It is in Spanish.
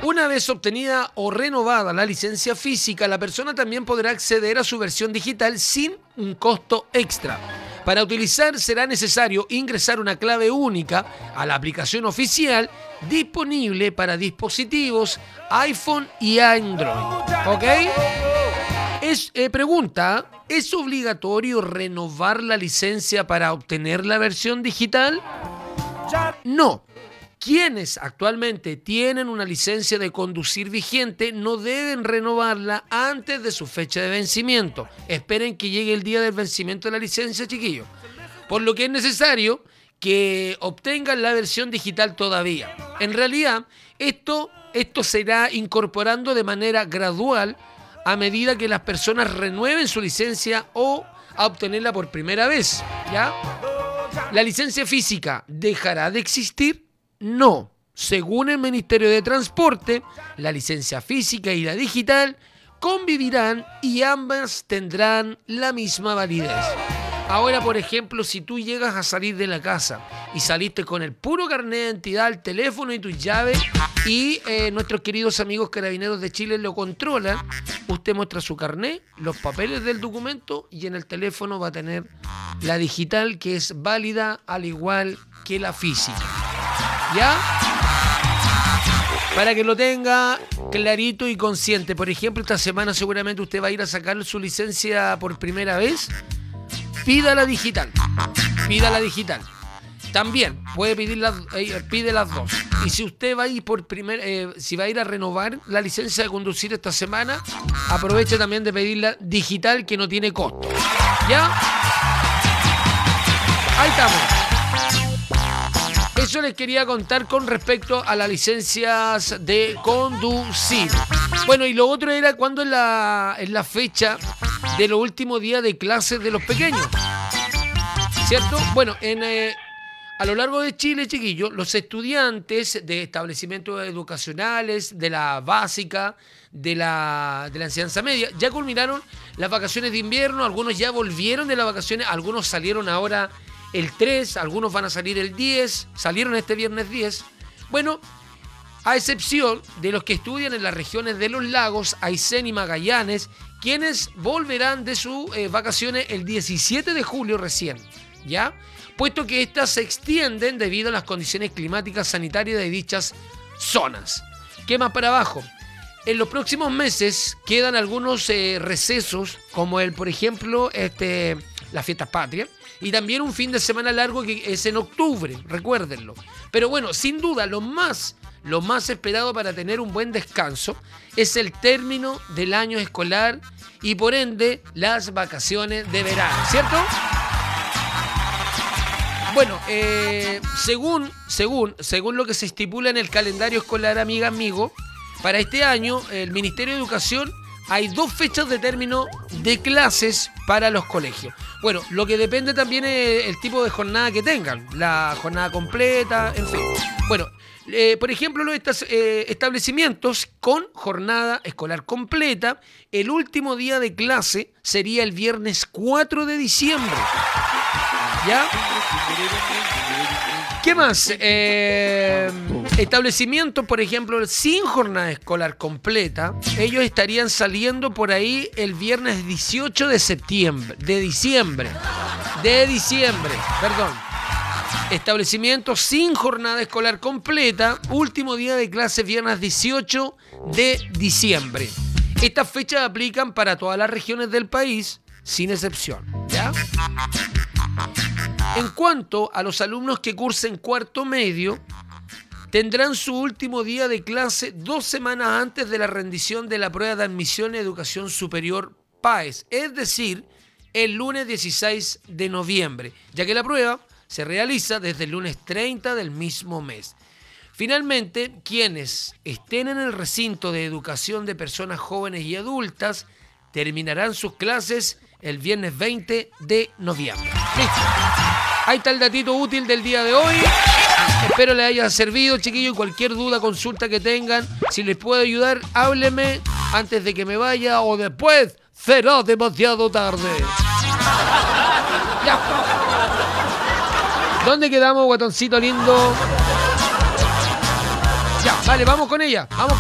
Una vez obtenida o renovada la licencia física, la persona también podrá acceder a su versión digital sin un costo extra. Para utilizar será necesario ingresar una clave única a la aplicación oficial disponible para dispositivos iPhone y Android. ¿Ok? Pregunta, ¿es obligatorio renovar la licencia para obtener la versión digital? No. Quienes actualmente tienen una licencia de conducir vigente no deben renovarla antes de su fecha de vencimiento. Esperen que llegue el día del vencimiento de la licencia, chiquillos. Por lo que es necesario que obtengan la versión digital todavía. En realidad, esto se irá incorporando de manera gradual a medida que las personas renueven su licencia o a obtenerla por primera vez, ¿ya? ¿La licencia física dejará de existir? No. Según el Ministerio de Transporte, la licencia física y la digital convivirán y ambas tendrán la misma validez. Ahora, por ejemplo, si tú llegas a salir de la casa y saliste con el puro carnet de identidad, el teléfono y tus llaves y nuestros queridos amigos carabineros de Chile lo controlan, usted muestra su carnet, los papeles del documento y en el teléfono va a tener la digital que es válida al igual que la física. ¿Ya? Para que lo tenga clarito y consciente. Por ejemplo, esta semana seguramente usted va a ir a sacar su licencia por primera vez. Pida la digital. También puede pide las dos. Y si usted va a ir si va a ir a renovar la licencia de conducir esta semana, aproveche también de pedir la digital que no tiene costo. ¿Ya? Ahí estamos. Eso les quería contar con respecto a las licencias de conducir. Bueno, y lo otro era cuando es la fecha de los últimos días de clases de los pequeños, ¿cierto? Bueno, a lo largo de Chile, chiquillos, los estudiantes de establecimientos educacionales, de la básica, de la enseñanza media, ya culminaron las vacaciones de invierno, algunos ya volvieron de las vacaciones, algunos salieron ahora el 3, algunos van a salir el 10, salieron este viernes 10. Bueno, a excepción de los que estudian en las regiones de los lagos, Aysén y Magallanes, quienes volverán de sus vacaciones el 17 de julio recién, ¿ya? Puesto que estas se extienden debido a las condiciones climáticas sanitarias de dichas zonas. ¿Qué más para abajo? En los próximos meses quedan algunos recesos, como por ejemplo, las fiestas patrias, y también un fin de semana largo que es en octubre, recuérdenlo. Pero bueno, sin duda, lo más esperado para tener un buen descanso es el término del año escolar y por ende las vacaciones de verano, ¿cierto? Bueno, según lo que se estipula en el calendario escolar, amiga, amigo, para este año el Ministerio de Educación hay 2 fechas de término de clases para los colegios. Bueno, lo que depende también es el tipo de jornada que tengan, la jornada completa, en fin. Bueno, por ejemplo, los establecimientos con jornada escolar completa, el último día de clase sería el viernes 4 de diciembre. ¿Ya? ¿Qué más? Establecimientos, por ejemplo, sin jornada escolar completa, ellos estarían saliendo por ahí el viernes 18 de septiembre, de diciembre, perdón. Establecimientos sin jornada escolar completa, último día de clase viernes 18 de diciembre. Estas fechas aplican para todas las regiones del país, sin excepción, ¿ya? En cuanto a los alumnos que cursen cuarto medio, tendrán su último día de clase 2 semanas antes de la rendición de la prueba de admisión a educación superior PAES, es decir, el lunes 16 de noviembre, ya que la prueba se realiza desde el lunes 30 del mismo mes. Finalmente, quienes estén en el recinto de educación de personas jóvenes y adultas terminarán sus clases el viernes 20 de noviembre. Listo. Ahí está el datito útil del día de hoy. Espero les haya servido, chiquillos. Cualquier duda, consulta que tengan, si les puedo ayudar, háblenme antes de que me vaya o después será demasiado tarde. Ya. ¿Dónde quedamos, guatoncito lindo? Ya, vale, vamos con ella. Vamos.